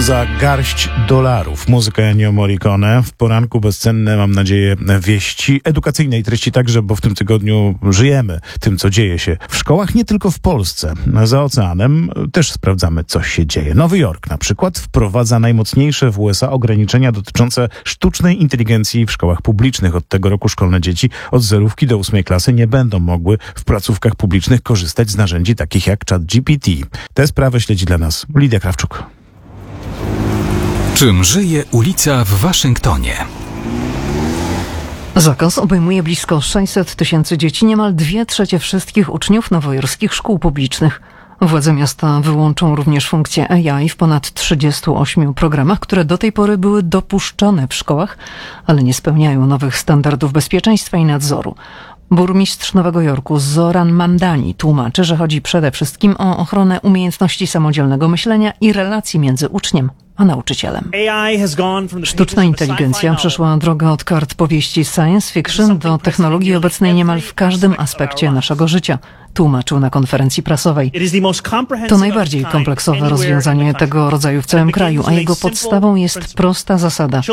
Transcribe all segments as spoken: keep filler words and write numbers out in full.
Za garść dolarów. Muzyka Ennio Morricone. W poranku bezcenne, mam nadzieję, wieści edukacyjnej treści także, bo w tym tygodniu żyjemy tym, co dzieje się w szkołach, nie tylko w Polsce. Za oceanem też sprawdzamy, co się dzieje. Nowy Jork na przykład wprowadza najmocniejsze w U S A ograniczenia dotyczące sztucznej inteligencji w szkołach publicznych. Od tego roku szkolne dzieci od zerówki do ósmej klasy nie będą mogły w placówkach publicznych korzystać z narzędzi takich jak ChatGPT. Te sprawy śledzi dla nas Lidia Krawczuk. Czym żyje ulica w Waszyngtonie? Zakaz obejmuje blisko sześćset tysięcy dzieci, niemal dwie trzecie wszystkich uczniów nowojorskich szkół publicznych. Władze miasta wyłączą również funkcję A I w ponad trzydziestu ośmiu programach, które do tej pory były dopuszczone w szkołach, ale nie spełniają nowych standardów bezpieczeństwa i nadzoru. Burmistrz Nowego Jorku Zoran Mamdani tłumaczy, że chodzi przede wszystkim o ochronę umiejętności samodzielnego myślenia i relacji między uczniem a nauczycielem. Sztuczna inteligencja przeszła drogę od kart powieści science fiction do technologii obecnej niemal w każdym aspekcie naszego życia, tłumaczył na konferencji prasowej. To najbardziej kompleksowe rozwiązanie tego rodzaju w całym kraju, a jego podstawą jest prosta zasada.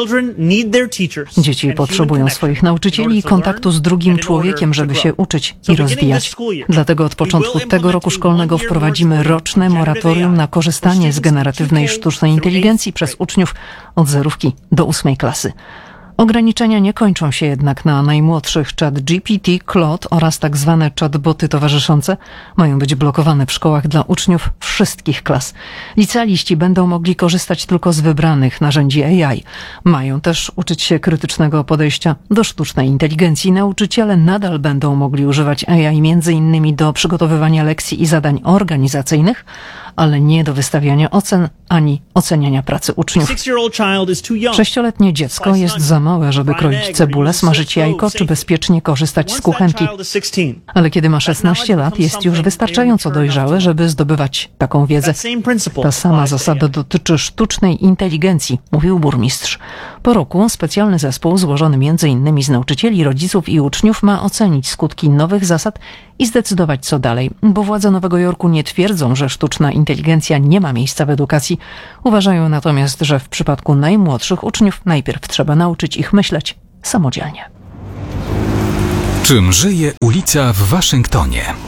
Dzieci potrzebują swoich nauczycieli i kontaktu z drugim człowiekiem, żeby się uczyć i rozwijać. Dlatego od początku tego roku szkolnego wprowadzimy roczne moratorium na korzystanie z generatywnej sztucznej inteligencji przez uczniów od zerówki do ósmej klasy. Ograniczenia nie kończą się jednak na najmłodszych. ChatGPT, Claude oraz tak zwane chatboty towarzyszące mają być blokowane w szkołach dla uczniów wszystkich klas. Licealiści będą mogli korzystać tylko z wybranych narzędzi A I. Mają też uczyć się krytycznego podejścia do sztucznej inteligencji. Nauczyciele nadal będą mogli używać A I między innymi do przygotowywania lekcji i zadań organizacyjnych, ale nie do wystawiania ocen ani oceniania pracy uczniów. Sześcioletnie dziecko jest za małe, żeby kroić cebulę, smażyć jajko czy bezpiecznie korzystać z kuchenki. Ale kiedy ma szesnaście lat, jest już wystarczająco dojrzałe, żeby zdobywać taką wiedzę. Ta sama zasada dotyczy sztucznej inteligencji, mówił burmistrz. Po roku specjalny zespół złożony między innymi z nauczycieli, rodziców i uczniów ma ocenić skutki nowych zasad i zdecydować co dalej, bo władze Nowego Jorku nie twierdzą, że sztuczna inteligencja nie ma miejsca w edukacji. Uważają natomiast, że w przypadku najmłodszych uczniów najpierw trzeba nauczyć ich myśleć samodzielnie. Czym żyje ulica w Waszyngtonie?